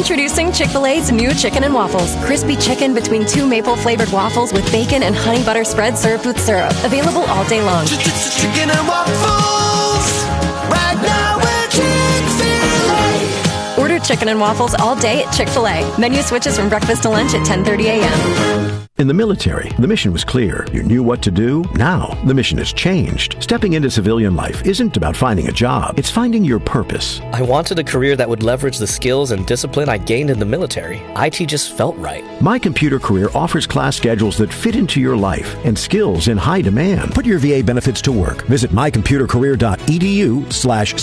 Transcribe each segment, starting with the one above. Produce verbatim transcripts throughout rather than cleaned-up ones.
Introducing Chick-fil-A's new Chicken and Waffles. Crispy chicken between two maple-flavored waffles with bacon and honey butter spread served with syrup. Available all day long. Chicken and waffles, right now we're Chick-fil-A. Order Chicken and Waffles all day at Chick-fil-A. Menu switches from breakfast to lunch at ten thirty a.m. In the military, the mission was clear. You knew what to do. Now, the mission has changed. Stepping into civilian life isn't about finding a job. It's finding your purpose. I wanted a career that would leverage the skills and discipline I gained in the military. I T just felt right. My Computer Career offers class schedules that fit into your life and skills in high demand. Put your V A benefits to work. Visit mycomputercareer.edu slash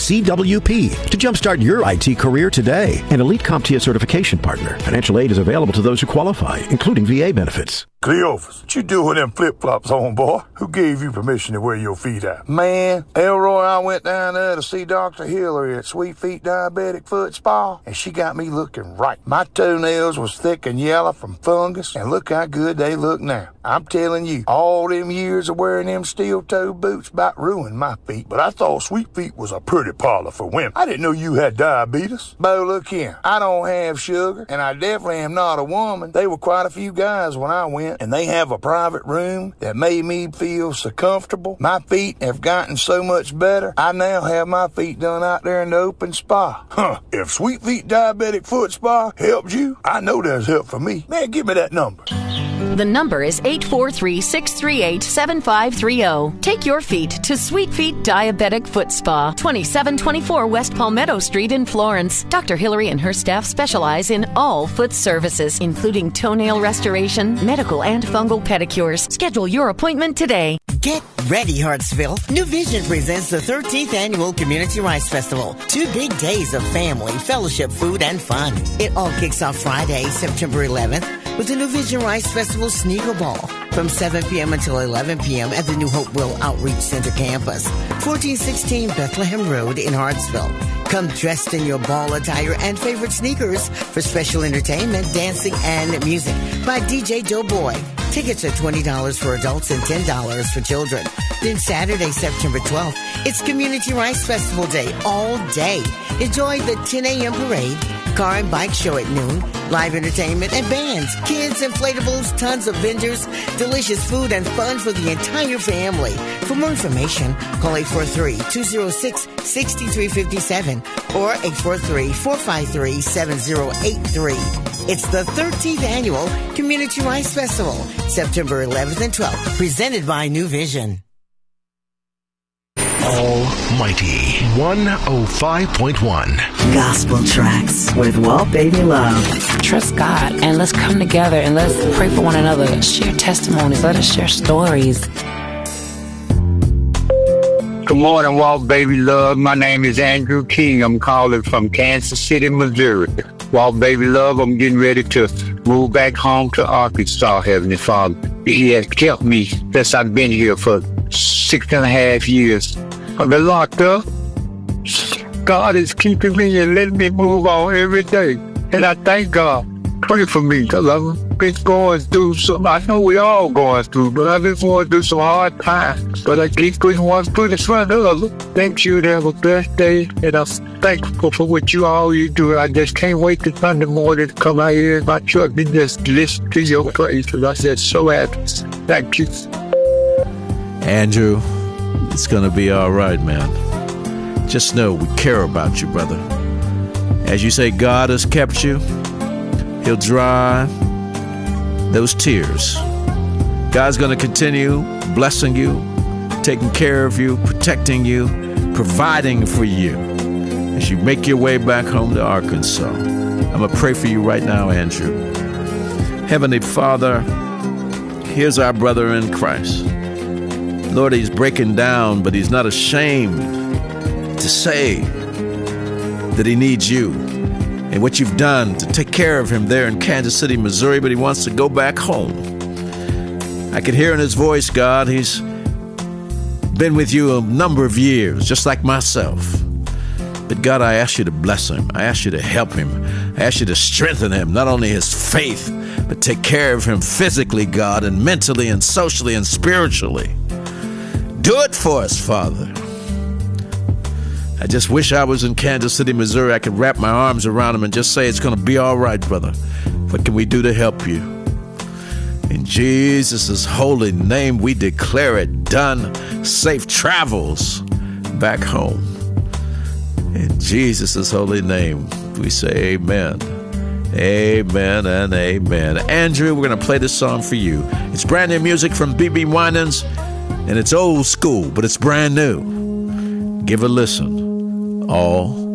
CWP to jumpstart your I T career today. An Elite CompTIA certification partner. Financial aid is available to those who qualify, including V A benefits. Cleophas, what you doing with them flip-flops on, boy? Who gave you permission to wear your feet out? Man, Elroy, I went down there to see Doctor Hillary at Sweet Feet Diabetic Foot Spa, and she got me looking right. My toenails was thick and yellow from fungus, and look how good they look now. I'm telling you, all them years of wearing them steel-toe boots about ruined my feet, but I thought Sweet Feet was a pretty parlor for women. I didn't know you had diabetes. Bo, look here, I don't have sugar, and I definitely am not a woman. There were quite a few guys when I went, and they have a private room that made me feel so comfortable. My feet have gotten so much better. I now have my feet done out there in the open spa. Huh, if Sweet Feet Diabetic Foot Spa helped you, I know there's help for me. Man, give me that number. The number is eight four three, six three eight, seven five three zero. Take your feet to Sweet Feet Diabetic Foot Spa, twenty-seven twenty-four West Palmetto Street in Florence. Doctor Hillary and her staff specialize in all foot services, including toenail restoration, medical and fungal pedicures. Schedule your appointment today. Get ready, Hartsville. New Vision presents the thirteenth Annual Community Rice Festival. Two big days of family, fellowship, food, and fun. It all kicks off Friday, September eleventh, with the New Vision Rice Festival Sneaker Ball from seven p.m. until eleven p.m. at the New Hopewell Outreach Center campus, fourteen sixteen Bethlehem Road in Hartsville. Come dressed in your ball attire and favorite sneakers for special entertainment, dancing, and music by D J Doughboy. Tickets are twenty dollars for adults and ten dollars for children. Then Saturday, September twelfth, it's Community Rice Festival Day all day. Enjoy the ten a.m. parade, car and bike show at noon, live entertainment and bands, kids, inflatables, tons of vendors, delicious food and fun for the entire family. For more information, call eight four three, two oh six, six three five seven or eight four three, four five three, seven oh eight three. It's the thirteenth Annual Community Rice Festival, September eleventh and twelfth, presented by New Vision. Almighty one oh five point one Gospel Tracks with Walt Baby Love. Trust God and let's come together and let's pray for one another. Share testimonies. Let us share stories. Good morning, Walt Baby Love. My name is Andrew King. I'm calling from Kansas City, Missouri. Walt Baby Love, I'm getting ready to move back home to Arkansas, Heavenly Father. He has kept me since I've been here for six and a half years. I've been locked up. God is keeping me and letting me move on every day. And I thank God. Pray for me, because I've been going through some, I know we all going through, but I've been going through some hard times. But I keep putting one foot in front of the other. Thank you to have a blessed day, and I'm thankful for what you all you do. I just can't wait to Sunday morning to come out here in my truck and just listen to your praise, because I said so happy. Thank you. Andrew, it's going to be all right, man. Just know we care about you, brother. As you say, God has kept you. He'll dry those tears. God's going to continue blessing you, taking care of you, protecting you, providing for you as you make your way back home to Arkansas. I'm going to pray for you right now, Andrew. Heavenly Father, here's our brother in Christ. Lord, he's breaking down, but he's not ashamed to say that he needs you and what you've done to take care of him there in Kansas City, Missouri, but he wants to go back home. I can hear in his voice, God, he's been with you a number of years, just like myself. But God, I ask you to bless him. I ask you to help him. I ask you to strengthen him, not only his faith, but take care of him physically, God, and mentally and socially and spiritually. Do it for us, Father. I just wish I was in Kansas City, Missouri. I could wrap my arms around him and just say it's going to be all right, brother. What can we do to help you? In Jesus' holy name, we declare it done. Safe travels back home. In Jesus' holy name, we say amen. Amen and amen. Andrew, we're going to play this song for you. It's brand new music from B B Winans, and it's old school, but it's brand new. Give a listen. All